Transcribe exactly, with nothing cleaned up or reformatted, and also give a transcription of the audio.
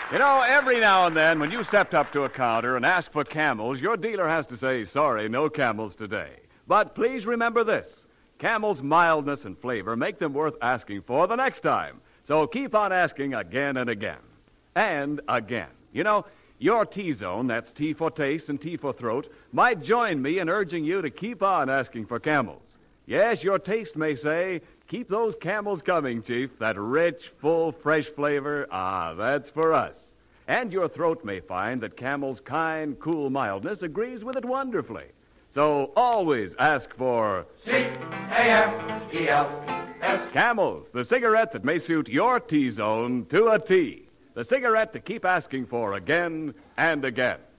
You know, every now and then when you stepped up to a counter and asked for Camels, your dealer has to say, sorry, no Camels today. But please remember this. Camel's mildness and flavor make them worth asking for the next time. So keep on asking again and again. And again. You know, your T-Zone, that's T for taste and T for throat, might join me in urging you to keep on asking for Camels. Yes, your taste may say, keep those Camels coming, Chief. That rich, full, fresh flavor, ah, that's for us. And your throat may find that Camel's kind, cool mildness agrees with it wonderfully. So always ask for C A M E L S. Camels, the cigarette that may suit your T-Zone to a T. The cigarette to keep asking for again and again.